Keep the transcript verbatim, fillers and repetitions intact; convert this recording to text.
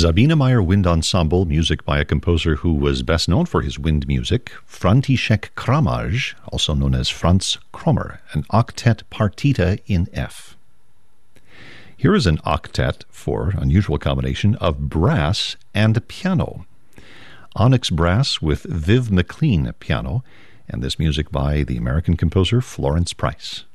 Sabine Meyer Wind Ensemble, music by a composer who was best known for his wind music, František Kramář, also known as Franz Krommer, an octet partita in F. Here is an octet for unusual combination of brass and piano. Onyx Brass with Viv McLean piano, and this music by the American composer Florence Price.